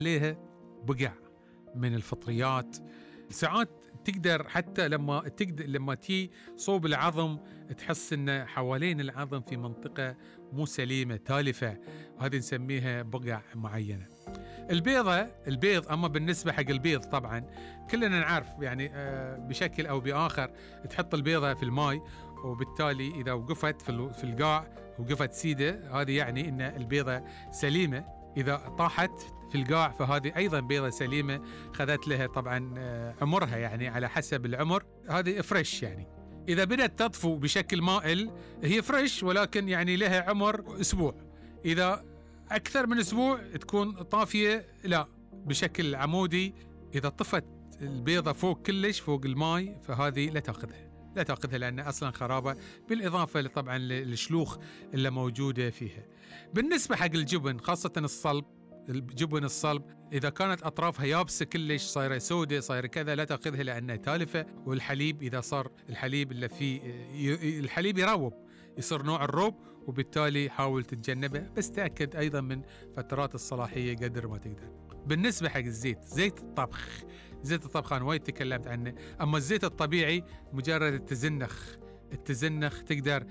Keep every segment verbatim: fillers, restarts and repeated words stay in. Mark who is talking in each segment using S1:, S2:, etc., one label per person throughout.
S1: عليها بقع من الفطريات. ساعات تقدر حتى لما تقدر لما تي صوب العظم تحس ان حوالين العظم في منطقة مو سليمة تالفة، هذه نسميها بقع معينة. البيضة البيض أما بالنسبة حق البيض طبعا كلنا نعرف يعني بشكل أو بآخر تحط البيضة في الماء، وبالتالي إذا وقفت في القاع وقفت سيدة هذه يعني إن البيضة سليمة. إذا طاحت في القاع فهذه أيضا بيضة سليمة، خذت لها طبعا عمرها يعني على حسب العمر، هذه فريش. يعني إذا بدأت تطفو بشكل مائل هي فريش ولكن يعني لها عمر أسبوع، إذا أكثر من أسبوع تكون طافية لا بشكل عمودي. إذا طفت البيضة فوق كلش فوق الماء فهذه لا تأخذها لا تأخذها لأن أصلا خرابة، بالإضافة طبعا للشلوخ اللي موجودة فيها. بالنسبة حق الجبن خاصة الصلب، الجبن الصلب إذا كانت أطرافها يابسة كلش صايرة سودة صايرة كذا لا تأخذها لأنها تالفة. والحليب إذا صار الحليب اللي فيه الحليب يروب يصير نوع الروب، وبالتالي حاول تتجنبه، بس تأكد أيضا من فترات الصلاحية قدر ما تقدر. بالنسبة حق الزيت، زيت الطبخ زيت الطبخ أنا وايد تكلمت عنه، أما الزيت الطبيعي مجرد التزنخ التزنخ تقدر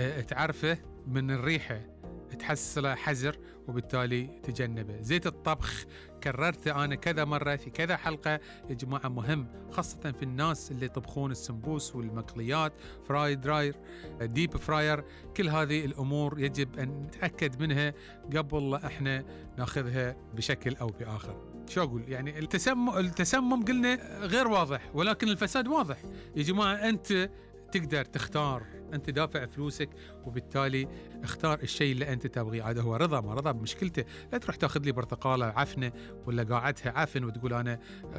S1: تعرفه من الريحة تحصله حذر، وبالتالي تجنبه. زيت الطبخ كررته أنا كذا مرة في كذا حلقة يا جماعة، مهم خاصة في الناس اللي يطبخون السمبوس والمقليات فراي دراير ديب فراير، كل هذه الأمور يجب أن نتأكد منها قبل لا إحنا ناخذها بشكل أو بآخر. شو أقول يعني التسمم التسمم قلنا غير واضح ولكن الفساد واضح يا جماعة. أنت تقدر تختار، أنت دافع فلوسك وبالتالي اختار الشيء اللي أنت تبغيه. هذا هو رضا ما رضا بمشكلته. لا تروح تاخذ لي برتقالة عفنة ولا قاعدها عفن وتقول أنا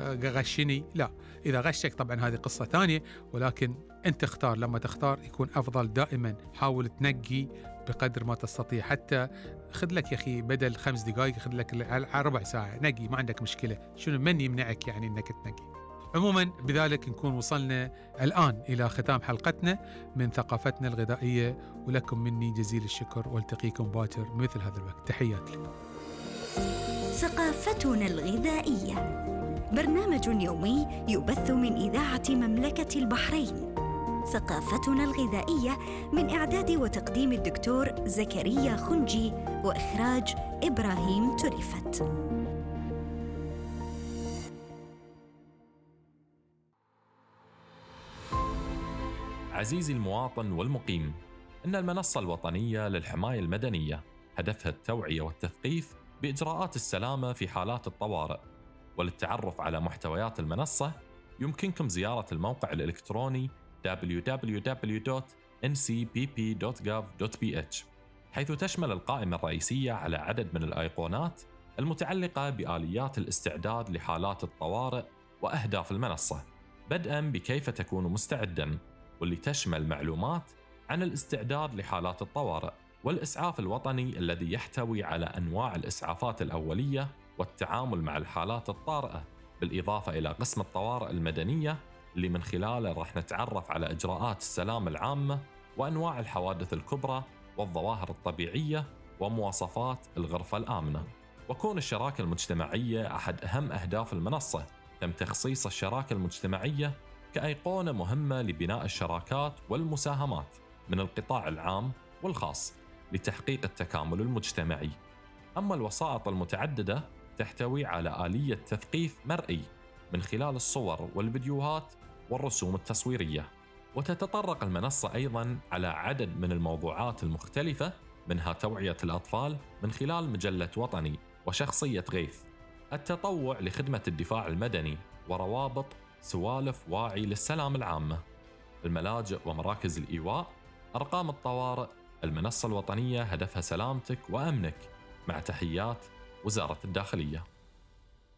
S1: غشني، لا. إذا غشك طبعا هذه قصة ثانية، ولكن أنت اختار. لما تختار يكون أفضل دائما. حاول تنقي بقدر ما تستطيع، حتى خذ لك يا أخي بدل خمس دقائق خذ لك ربع ساعة نقي، ما عندك مشكلة. شنو من يمنعك يعني أنك تنقي؟ عموما بذلك نكون وصلنا الآن إلى ختام حلقتنا من ثقافتنا الغذائية، ولكم مني جزيل الشكر، والتقيكم باكر مثل هذا الوقت. تحياتي لكم.
S2: ثقافتنا الغذائية برنامج يومي يبث من إذاعة مملكة البحرين. ثقافتنا الغذائية من إعداد وتقديم الدكتور زكريا خنجي، وإخراج إبراهيم تريفت.
S3: عزيزي المواطن والمقيم، إن المنصة الوطنية للحماية المدنية هدفها التوعية والتثقيف بإجراءات السلامة في حالات الطوارئ. وللتعرف على محتويات المنصة يمكنكم زيارة الموقع الإلكتروني دبليو دبليو دبليو دوت إن سي بي بي دوت جوف دوت بي إتش، حيث تشمل القائمة الرئيسية على عدد من الأيقونات المتعلقة بآليات الاستعداد لحالات الطوارئ وأهداف المنصة، بدءاً بكيف تكون مستعداً، واللي تشمل معلومات عن الاستعداد لحالات الطوارئ والإسعاف الوطني الذي يحتوي على أنواع الإسعافات الأولية والتعامل مع الحالات الطارئة، بالإضافة إلى قسم الطوارئ المدنية اللي من خلاله راح نتعرف على إجراءات السلامة العامة وأنواع الحوادث الكبرى والظواهر الطبيعية ومواصفات الغرفة الآمنة. وكون الشراكة المجتمعية أحد أهم أهداف المنصة، تم تخصيص الشراكة المجتمعية كأيقونة مهمة لبناء الشراكات والمساهمات من القطاع العام والخاص لتحقيق التكامل المجتمعي. أما الوسائط المتعددة تحتوي على آلية تثقيف مرئي من خلال الصور والفيديوهات والرسوم التصويرية. وتتطرق المنصة أيضاً على عدد من الموضوعات المختلفة، منها توعية الأطفال من خلال مجلة وطني وشخصية غيث، التطوع لخدمة الدفاع المدني، وروابط سوالف واعي للسلام العامة، الملاجئ ومراكز الإيواء، أرقام الطوارئ. المنصة الوطنية هدفها سلامتك وأمنك، مع تحيات وزارة الداخلية.